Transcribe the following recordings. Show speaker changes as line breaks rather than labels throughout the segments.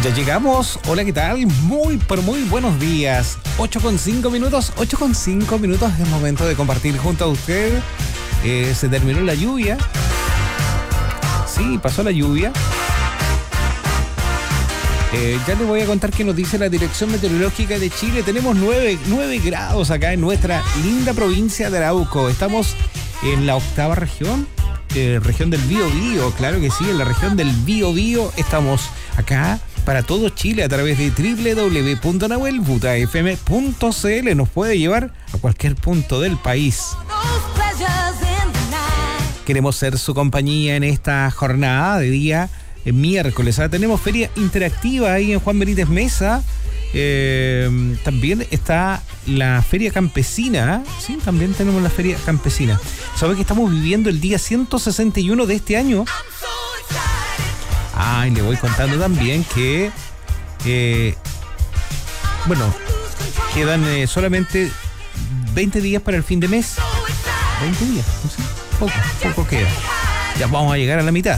Ya llegamos. Hola, ¿qué tal? Muy buenos días. 8:05 minutos. 8:05 minutos. Es momento de compartir junto a usted. Se terminó la lluvia. Sí, pasó la lluvia. Ya les voy a contar qué nos dice la Dirección Meteorológica de Chile. Tenemos 9 grados acá en nuestra linda provincia de Arauco. Estamos en la octava región. Región del Biobío, claro que sí, en la región del Biobío estamos acá para todo Chile a través de www.nahuelbutafm.cl. Nos puede llevar a cualquier punto del país. Queremos ser su compañía en esta jornada de día miércoles. Tenemos feria interactiva ahí en Juan Benítez Mesa. También está la feria campesina. Sí, también tenemos la feria campesina. ¿Sabe que estamos viviendo el día 161 de este año? Y le voy contando también que quedan solamente 20 días para el fin de mes. 20 días, no sé, poco queda. Ya vamos a llegar a la mitad.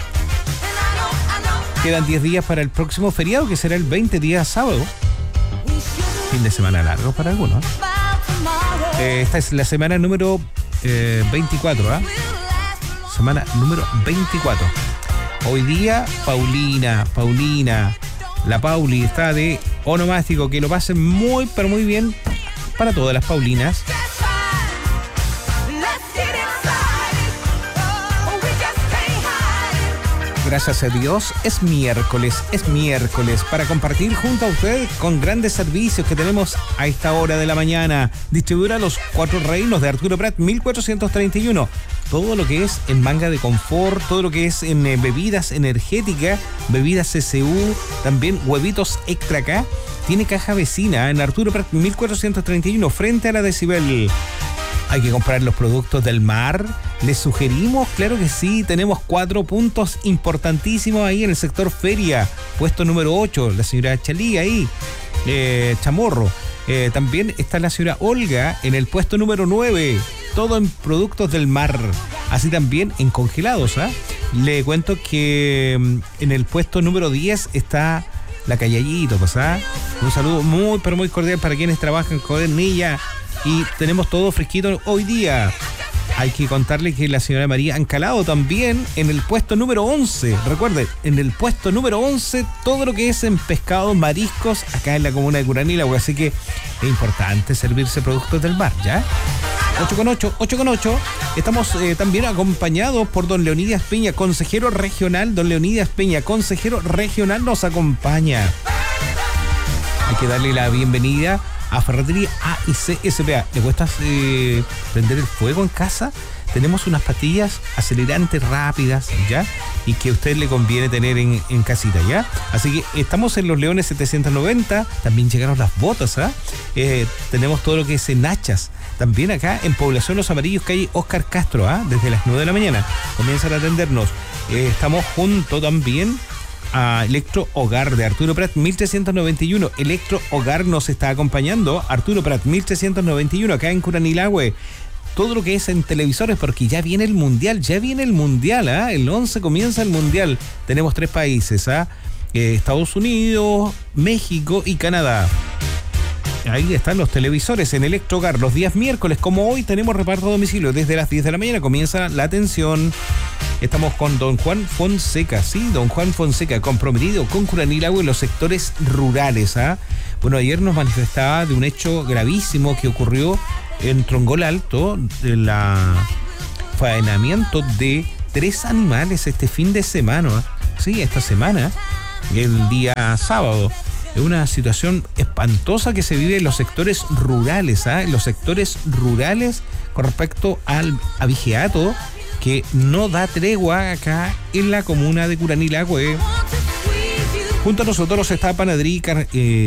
Quedan 10 días para el próximo feriado, que será el 20 días sábado. Fin de semana largo para algunos. Esta es la semana número 24, Semana número 24. Hoy día, Paulina, la Pauli está de onomástico. Que lo pasen muy bien para todas las Paulinas. Gracias a Dios, es miércoles para compartir junto a usted con grandes servicios que tenemos a esta hora de la mañana. Distribuidora Los Cuatro Reinos de Arturo Prat, 1431. Todo lo que es en manga de confort, todo lo que es en bebidas energéticas, bebidas CCU, también huevitos extra acá. Tiene caja vecina en Arturo Prat, 1431, frente a la Decibel. Hay que comprar los productos del mar. Les sugerimos, claro que sí, tenemos 4 puntos importantísimos ahí en el sector feria. Puesto número 8, la señora Chalí ahí, Chamorro. También está la señora Olga en el puesto número 9. Todo en productos del mar. Así también en congelados. Le cuento que en el puesto número 10 está la Callayito, pues. Un saludo muy cordial para quienes trabajan con Ernilla. Y tenemos todo fresquito hoy día. Hay que contarle que la señora María Ancalado también en el puesto número 11. Recuerde, en el puesto número 11, todo lo que es en pescados, mariscos, acá en la comuna de Curanilahue. Así que es importante servirse productos del mar, ¿ya? 8:08. Estamos también acompañados por don Leonidas Peña, consejero regional. Don Leonidas Peña, consejero regional, nos acompaña. Hay que darle la bienvenida a Ferretería A&C SPA. ¿Le cuesta prender el fuego en casa? Tenemos unas pastillas acelerantes rápidas, ¿ya? Y que a usted le conviene tener en casita, ¿ya? Así que estamos en Los Leones 790. También llegaron las botas, tenemos todo lo que es en hachas. También acá en Población Los Amarillos, calle Oscar Castro, desde las 9 de la mañana. Comienzan a atendernos. Estamos junto también a Electro Hogar de Arturo Prat, 1391. Electro Hogar nos está acompañando. Arturo Prat, 1391, acá en Curanilahue. Todo lo que es en televisores, porque ya viene el mundial. El 11 comienza el mundial. Tenemos 3 países, Estados Unidos, México y Canadá. Ahí están los televisores en Electro Hogar. Los días miércoles, como hoy, tenemos reparto a domicilio. Desde las 10 de la mañana comienza la atención. Estamos con don Juan Fonseca, don Juan Fonseca, comprometido con Curanilahue en los sectores rurales. Bueno, ayer nos manifestaba de un hecho gravísimo que ocurrió en Trongol Alto, el faenamiento de 3 animales este fin de semana. Esta semana, el día sábado. Es una situación espantosa que se vive en los sectores rurales, en los sectores rurales con respecto al abigeato que no da tregua acá en la comuna de Curanilahue. Junto a nosotros está panadería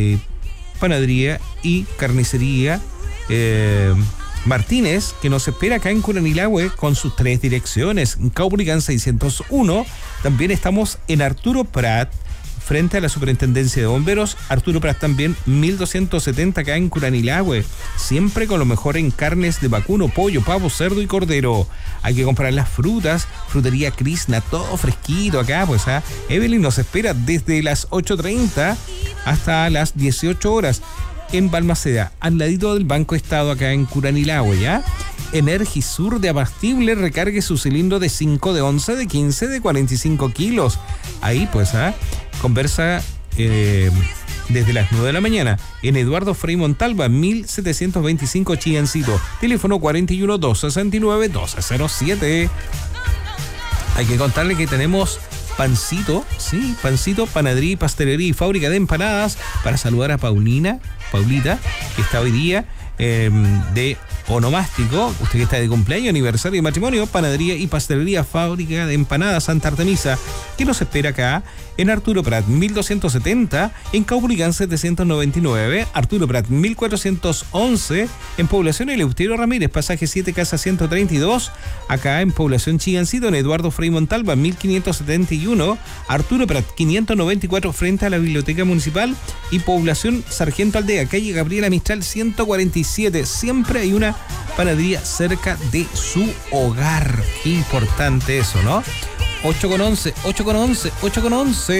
y carnicería Martínez, que nos espera acá en Curanilahue con sus 3 direcciones. En Caupolicán 601. También estamos en Arturo Prat, frente a la Superintendencia de Bomberos. Arturo Prat también, 1270 acá en Curanilahue. Siempre con lo mejor en carnes de vacuno, pollo, pavo, cerdo y cordero. Hay que comprar las frutas. Frutería Krishna, todo fresquito acá, pues. Evelyn nos espera desde las 8:30 hasta las 18 horas en Balmaceda, al ladito del Banco Estado acá en Curanilahue, ¿ya? Energisur de abastible, recargue su cilindro de 5, de 11, de 15, de 45 kilos. Ahí pues, conversa desde las 9 de la mañana en Eduardo Frei Montalva, 1725 Chiancito. Teléfono 41 269 1207. Hay que contarle que tenemos Pancito, sí, Pancito, panadería y pastelería y fábrica de empanadas, para saludar a Paulita, que está hoy día de onomástico. Usted que está de cumpleaños, aniversario y matrimonio, panadería y pastelería, fábrica de empanadas Santa Artemisa, que nos espera acá en Arturo Prat 1270, en Caupolicán 799, Arturo Prat 1411, en Población Eleuterio Ramírez, pasaje 7 casa 132, acá en Población Chigancito, en Eduardo Frei Montalva 1571, Arturo Prat 594, frente a la Biblioteca Municipal, y Población Sargento Aldea, calle Gabriela Mistral 147. Siempre hay una panadería cerca de su hogar. Qué importante eso, ¿no? 8:11.